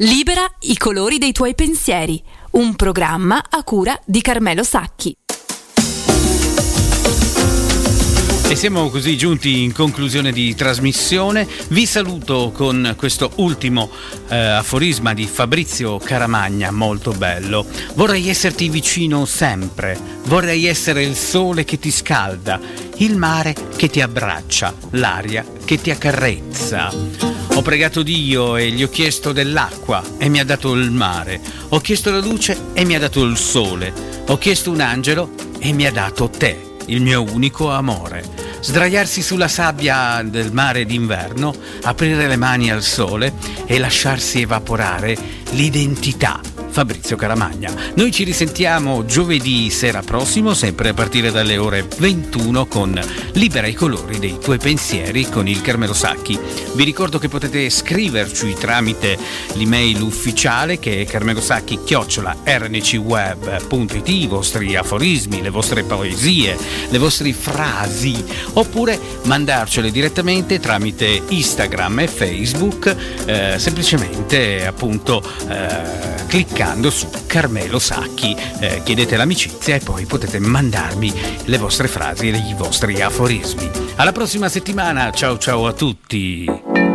Libera i colori dei tuoi pensieri, un programma a cura di Carmelo Sacchi. E siamo così giunti in conclusione di trasmissione. Vi saluto con questo ultimo aforisma di Fabrizio Caramagna, molto bello. Vorrei esserti vicino sempre, vorrei essere il sole che ti scalda, il mare che ti abbraccia, l'aria che ti accarezza. Ho pregato Dio e gli ho chiesto dell'acqua e mi ha dato il mare. Ho chiesto la luce e mi ha dato il sole. Ho chiesto un angelo e mi ha dato te, il mio unico amore. Sdraiarsi sulla sabbia del mare d'inverno, aprire le mani al sole e lasciarsi evaporare l'identità. Fabrizio Caramagna. Noi ci risentiamo giovedì sera prossimo, sempre a partire dalle ore 21 con Libera i colori dei tuoi pensieri con il Carmelo Sacchi. Vi ricordo che potete scriverci tramite l'email ufficiale che è carmelosacchi@rncweb.it, i vostri aforismi, le vostre poesie, le vostre frasi, oppure mandarcele direttamente tramite Instagram e Facebook, semplicemente appunto cliccando su Carmelo Sacchi, chiedete l'amicizia e poi potete mandarmi le vostre frasi e i vostri aforismi. Alla prossima settimana, ciao ciao a tutti!